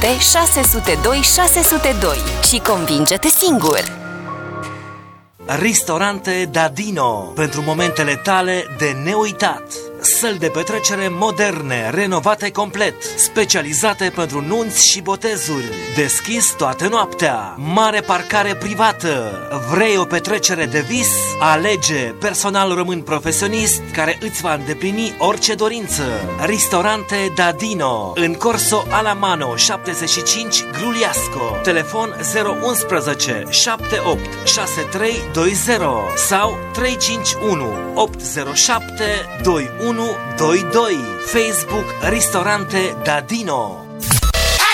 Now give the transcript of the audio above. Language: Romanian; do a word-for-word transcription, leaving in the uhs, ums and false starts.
șapte șase zero doi șase zero doi și convinge-te singur! Ristorante Dadino, pentru momentele tale de neuitat. Săli de petrecere moderne, renovate complet, specializate pentru nunți și botezuri. Deschis toată noaptea. Mare parcare privată. Vrei o petrecere de vis? Alege personal român profesionist care îți va îndeplini orice dorință. Ristorante Dadino, în Corso Alamano șaptezeci și cinci Gruliasco. Telefon zero unu unu șapte opt șase trei doi zero sau trei cinci unu opt zero șapte doi unu doi doi. Facebook Ristorante Dadino.